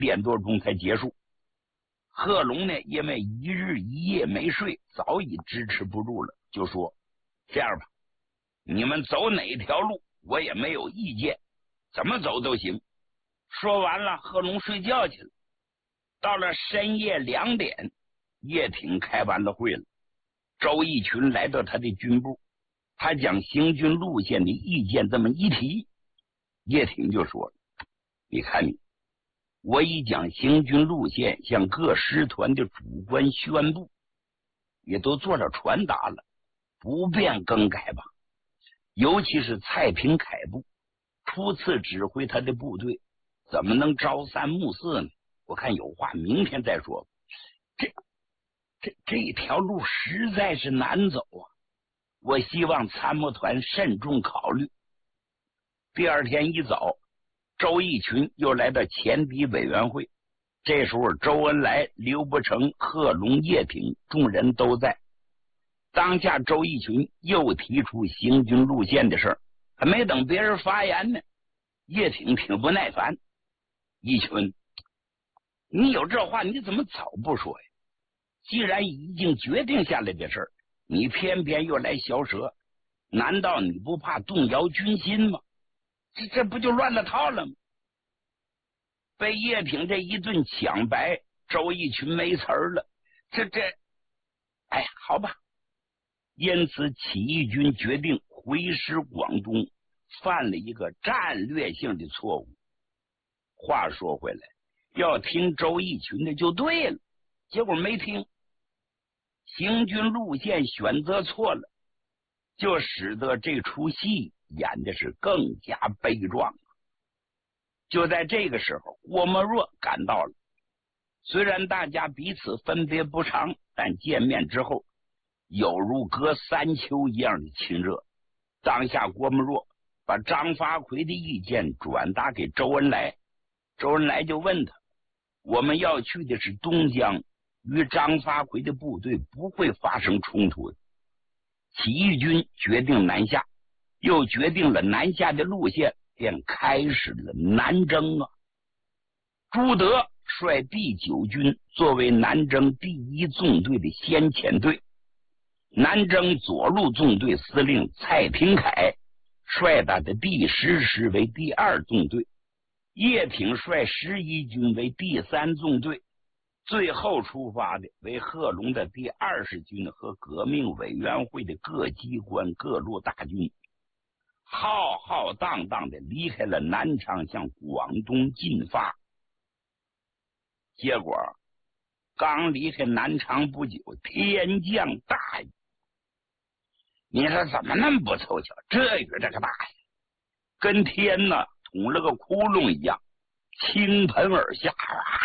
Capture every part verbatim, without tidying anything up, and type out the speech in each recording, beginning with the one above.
点多钟才结束。贺龙呢，因为一日一夜没睡，早已支持不住了，就说：“这样吧，你们走哪条路，我也没有意见，怎么走都行。”说完了，贺龙睡觉去了。到了深夜两点，叶挺开完了会了。周逸群来到他的军部，他将行军路线的意见这么一提，叶挺就说了：“你看你，我已将行军路线向各师团的主官宣布，也都做了传达了，不便更改吧。尤其是蔡平凯部初次指挥他的部队，怎么能朝三暮四呢？我看有话明天再说。这这这条路实在是难走啊！我希望参谋团慎重考虑。”第二天一早，周逸群又来到前敌委员会。这时候，周恩来、刘伯承、贺龙、叶挺众人都在。当下，周逸群又提出行军路线的事儿，还没等别人发言呢，叶挺挺不耐烦：“逸群，你有这话，你怎么早不说呀？既然已经决定下来的事儿，你偏偏又来消舌，难道你不怕动摇军心吗？这这不就乱了套了吗？”被叶挺这一顿抢白，周逸群没词儿了。这这，哎呀，好吧。因此，起义军决定回师广东，犯了一个战略性的错误。话说回来，要听周逸群的就对了，结果没听。行军路线选择错了，就使得这出戏演的是更加悲壮。就在这个时候，郭沫若赶到了。虽然大家彼此分别不长，但见面之后有如隔三秋一样的亲热。当下郭沫若把张发奎的意见转达给周恩来，周恩来就问他：“我们要去的是东江，与张发奎的部队不会发生冲突的。起义军决定南下，又决定了南下的路线，便开始了南征啊！”朱德率第九军作为南征第一纵队的先遣队，南征左路纵队司令蔡平凯率他的第十师为第二纵队，叶挺率十一军为第三纵队，最后出发的为贺龙的第二十军和革命委员会的各机关各路大军，浩浩荡荡的离开了南昌，向广东进发。结果刚离开南昌不久，天降大雨。你说怎么那么不凑巧？这雨这个大呀，跟天呢捅了个窟窿一样，倾盆而下。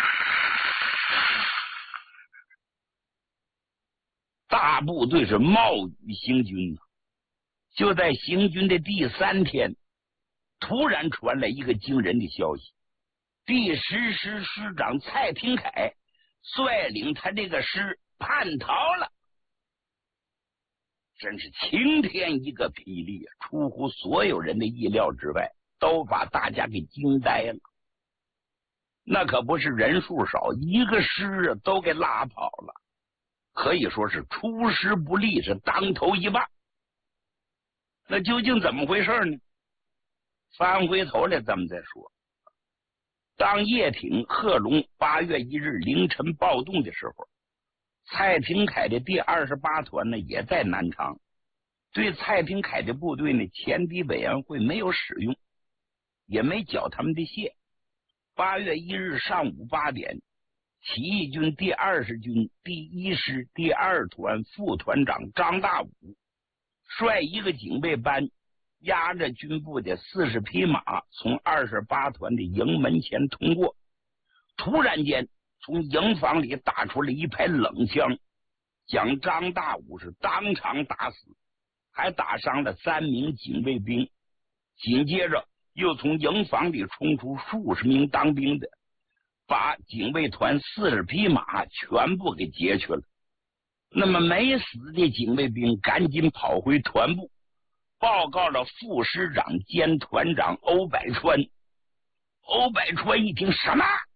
大部队是冒雨行军啊！就在行军的第三天，突然传来一个惊人的消息：第十师师长蔡平凯率领他这个师叛逃了。真是晴天一个霹雳啊，出乎所有人的意料之外，都把大家给惊呆了。那可不是人数少，一个师啊都给拉跑了，可以说是出师不利，是当头一棒。那究竟怎么回事呢？翻回头来咱们再说。当叶挺、贺龙八月一日凌晨暴动的时候，蔡平凯的第二十八团呢也在南昌，对蔡平凯的部队呢，前敌委员会没有使用，也没缴他们的械。八月一日上午八点，起义军第二十军第一师第二团副团长张大武率一个警卫班，押着军部的四十匹马，从二十八团的营门前通过。突然间，从营房里打出了一排冷枪，将张大武是当场打死，还打伤了三名警卫兵。紧接着又从营房里冲出数十名当兵的，把警卫团四十匹马全部给劫去了。那么没死的警卫兵赶紧跑回团部，报告了副师长兼团长欧百川。欧百川一听，什么？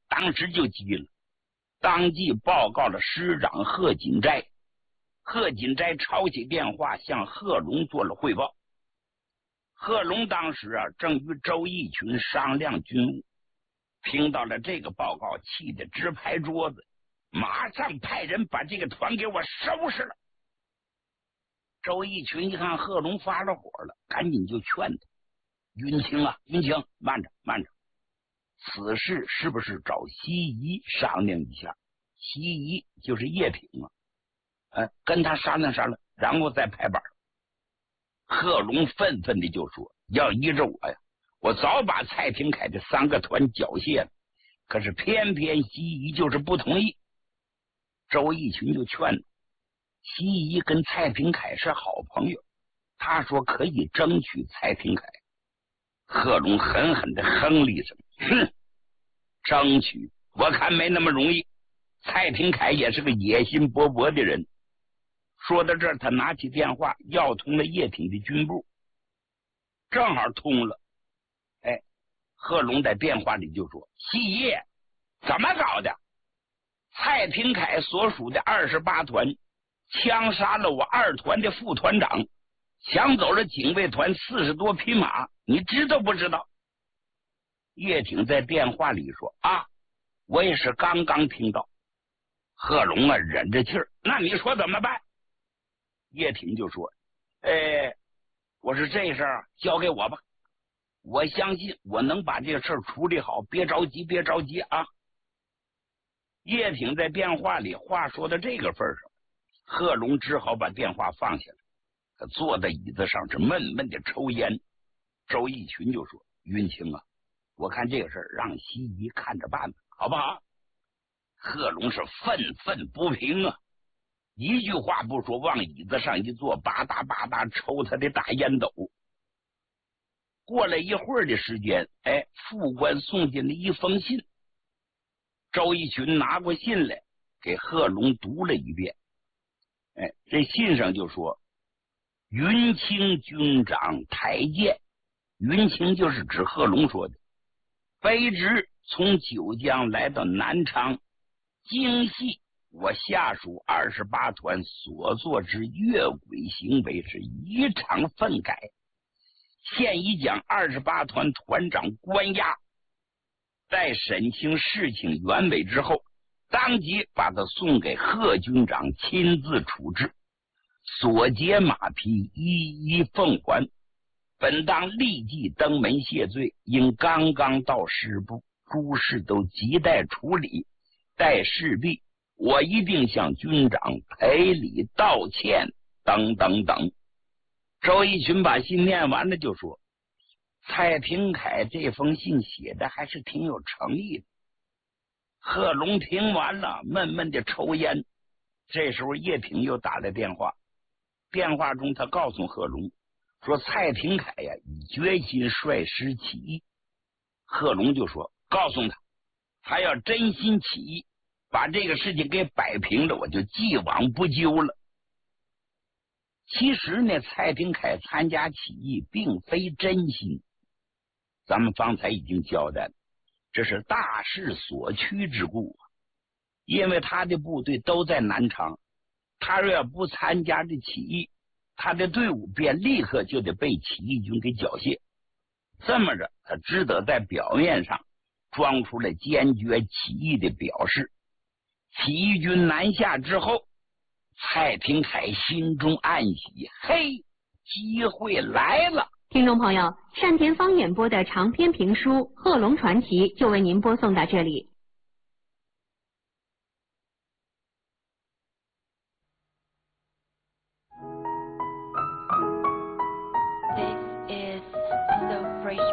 当时就急了，当即报告了师长贺锦斋。贺锦斋抄起电话向贺龙做了汇报。贺龙当时啊正与周逸群商量军务，听到了这个报告，气得直拍桌子，马上派人把这个团给我收拾了。周逸群一看贺龙发了火了，赶紧就劝他：云清啊，云清，慢着慢着，此事是不是找西夷商量一下？西夷就是叶挺啊，哎，跟他商量商量，然后再拍板。贺龙愤愤的就说：要依着我呀，我早把蔡廷锴的三个团缴械了，可是偏偏西夷就是不同意。周逸群就劝他，西夷跟蔡廷锴是好朋友，他说可以争取蔡廷锴。贺龙狠狠的哼了一声，哼，争取我看没那么容易。蔡廷锴也是个野心勃勃的人。说到这儿，他拿起电话要通了叶挺的军部，正好通了。哎，贺龙在电话里就说：西夷怎么搞的？蔡廷锴所属的二十八团枪杀了我二团的副团长，抢走了警卫团四十多匹马，你知道不知道？叶挺在电话里说：啊，我也是刚刚听到。贺龙啊忍着气儿，那你说怎么办？叶挺就说：哎，我说这事儿交给我吧，我相信我能把这个事儿处理好，别着急别着急啊。叶挺在电话里话说到这个份上，贺龙只好把电话放下来，他坐在椅子上是闷闷的抽烟。周逸群就说：云清啊，我看这个事儿让西夷看着办吧，好不好？贺龙是愤愤不平啊，一句话不说，往椅子上一坐，吧嗒吧嗒抽他的大烟斗。过了一会儿的时间，哎，副官送进了一封信。周逸群拿过信来，给贺龙读了一遍。哎，这信上就说：云清军长台谏，云清就是指贺龙说的，卑职从九江来到南昌，精细我下属二十八团所做之越轨行为是异常愤慨，现已将二十八团团长关押，在审清事情原委之后，当即把他送给贺军长亲自处置，所劫马匹一一奉还。本当立即登门谢罪，因刚刚到师部，诸事都急待处理，待事毕，我一定向军长赔礼道歉等等等。周逸群把信念完了就说：蔡廷锴这封信写的还是挺有诚意的。贺龙听完了闷闷的抽烟。这时候叶挺又打来电话，电话中他告诉贺龙说蔡廷锴呀已决心率师起义。贺龙就说：告诉他，他要真心起义，把这个事情给摆平了，我就既往不咎了。其实呢，蔡廷锴参加起义并非真心，咱们方才已经交代了，这是大势所趋之故。因为他的部队都在南昌，他若要不参加这起义，他的队伍便立刻就得被起义军给缴械。这么着，他只得在表面上装出了坚决起义的表示。起义军南下之后，蔡廷锴心中暗喜，嘿，机会来了。 听众朋友，单田芳演播的长篇评书《贺龙传奇》就为您播送到这里。